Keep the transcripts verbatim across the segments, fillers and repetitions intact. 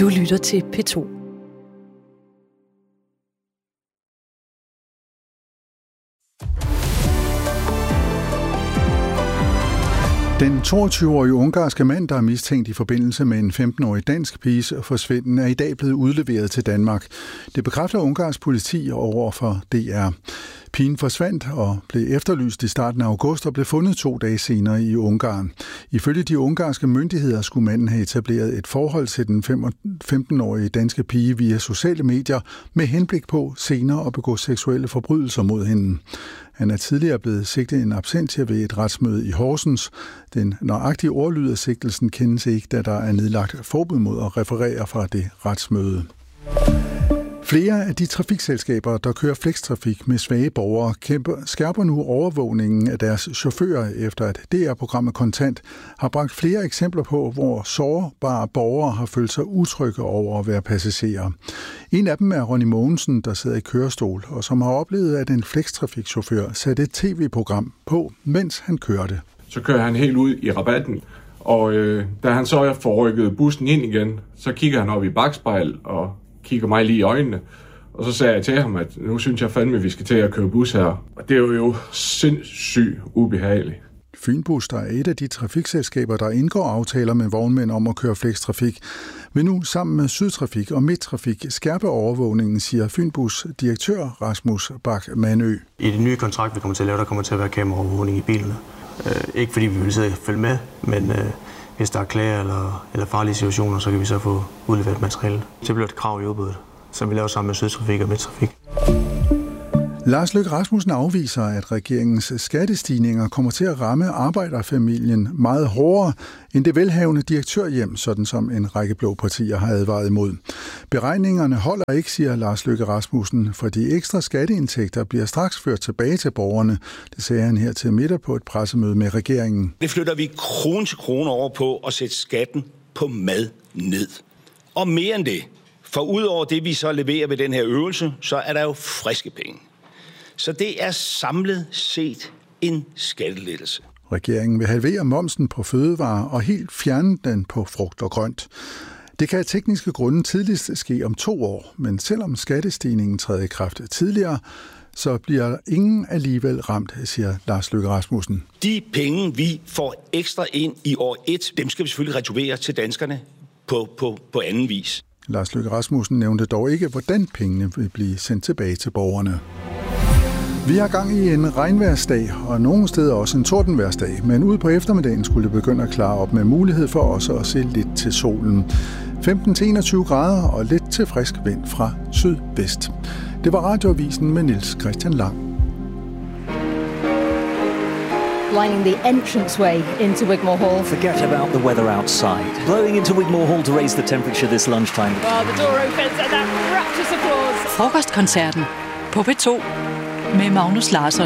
Du lytter til P to. Den toogtyve-årige ungarske mand, der er mistænkt i forbindelse med en femten-årig dansk piges forsvinden, er i dag blevet udleveret til Danmark. Det bekræfter Ungarns politi over for D R. Pigen forsvandt og blev efterlyst i starten af august og blev fundet to dage senere i Ungarn. Ifølge de ungarske myndigheder skulle manden have etableret et forhold til den femten-årige danske pige via sociale medier med henblik på senere at begå seksuelle forbrydelser mod hende. Han er tidligere blevet sigtet in absentia ved et retsmøde i Horsens. Den nøjagtige ordlyd af sigtelsen kendes ikke, da der er nedlagt forbud mod at referere fra det retsmøde. Flere af de trafikselskaber, der kører flextrafik med svage borgere, kæmper, skærper nu overvågningen af deres chauffører, efter at D R-programmet Kontant har bragt flere eksempler på, hvor sårbare borgere har følt sig utrygge over at være passagerer. En af dem er Ronny Mogensen, der sidder i kørestol, og som har oplevet, at en flextrafikchauffør satte et tv-program på, mens han kørte. Så kører han helt ud i rabatten, og øh, da han så får rykket bussen ind igen, så kigger han op i bakspejl og kigger mig lige i øjnene, og så sagde jeg til ham, at nu synes jeg fandme, at vi skal til at køre bus her. Og det er jo sindssygt ubehageligt. Fynbus, der er et af de trafikselskaber, der indgår aftaler med vognmænd om at køre flextrafik, vil nu sammen med Sydtrafik og Midttrafik skærpe overvågningen, siger Fynbus direktør Rasmus Bak-Manø. I det nye kontrakt, vi kommer til at lave, der kommer til at være kameraovervågning i bilerne. Øh, ikke fordi vi vil sidde og følge med, men øh, hvis der er klager eller, eller farlige situationer, så kan vi så få udleveret materiale. Det bliver et krav i udbuddet, som vi laver sammen med Sydtrafik og Midttrafik. Lars Løkke Rasmussen afviser, at regeringens skattestigninger kommer til at ramme arbejderfamilien meget hårdere end det velhavende direktørhjem, sådan som en række blå partier har advaret imod. Beregningerne holder ikke, siger Lars Løkke Rasmussen, for de ekstra skatteindtægter bliver straks ført tilbage til borgerne. Det sagde han her til middag på et pressemøde med regeringen. Det flytter vi krone til krone over på at sætte skatten på mad ned. Og mere end det, for udover det, vi så leverer ved den her øvelse, så er der jo friske penge. Så det er samlet set en skattelettelse. Regeringen vil halvere momsen på fødevarer og helt fjerne den på frugt og grønt. Det kan af tekniske grunde tidligst ske om to år, men selvom skattestigningen træder i kraft tidligere, så bliver ingen alligevel ramt, siger Lars Løkke Rasmussen. De penge, vi får ekstra ind i år et, dem skal vi selvfølgelig returvere til danskerne på, på, på anden vis. Lars Løkke Rasmussen nævnte dog ikke, hvordan pengene vil blive sendt tilbage til borgerne. Vi har gang i en regnværsdag, og nogle steder også en tordenværsdag, men ude på eftermiddagen skulle det begynde at klare op med mulighed for også at se lidt til solen. femten til enogtyve grader og lidt til frisk vind fra sydvest. Det var Radioavisen med Niels Christian Lang. Lining the entranceway into Wigmore Hall. Forget about the weather outside. Blowing into Wigmore Hall to raise the temperature this lunchtime. Well, the door opens and that rapturous applause. Frokostkoncerten på P to med Magnus Larsson.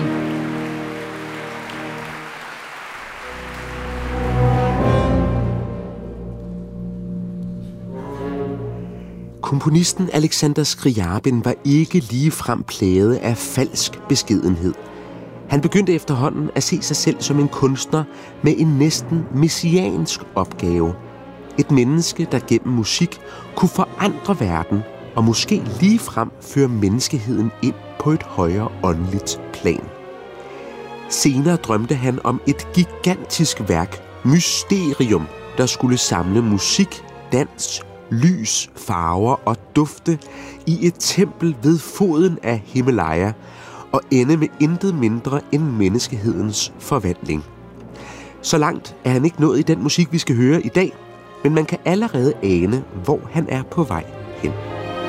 Komponisten Alexander Scriabin var ikke ligefrem plaget af falsk beskedenhed. Han begyndte efterhånden at se sig selv som en kunstner med en næsten messiansk opgave. Et menneske, der gennem musik kunne forandre verden og måske ligefrem føre menneskeheden ind på et højere åndeligt plan. Senere drømte han om et gigantisk værk, mysterium, der skulle samle musik, dans, lys, farver og dufte i et tempel ved foden af Himalaya og ende med intet mindre end menneskehedens forvandling. Så langt er han ikke nået i den musik, vi skal høre i dag, men man kan allerede ane, hvor han er på vej hen.